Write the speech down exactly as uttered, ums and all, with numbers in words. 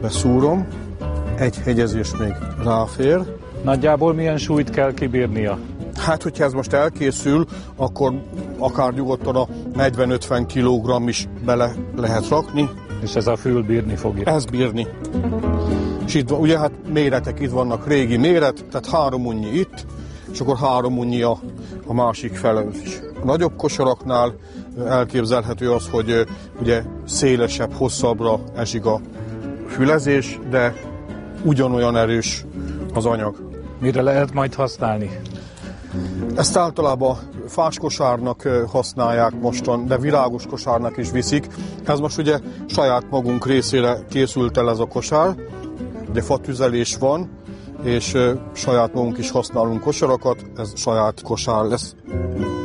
beszúrom, egy hegyezés még ráfér. Nagyjából milyen súlyt kell kibírnia? Hát, hogyha ez most elkészül, akkor akár nyugodtan a negyven-ötven kilogramm is bele lehet rakni. És ez a fül bírni fogja? Ez bírni. És itt van, ugye hát méretek itt vannak, régi méret, tehát három unnyi itt, és akkor három unnyi a, a másik fele is. A nagyobb kosaraknál elképzelhető az, hogy ugye szélesebb, hosszabbra esik a fülezés, de ugyanolyan erős az anyag. Mire lehet majd használni? Ezt általában fás kosárnak használják mostan, de virágos kosárnak is viszik. Ez most ugye saját magunk részére készült el ez a kosár. Ugye fatüzelés van, és saját magunk is használunk kosarakat, ez saját kosár lesz.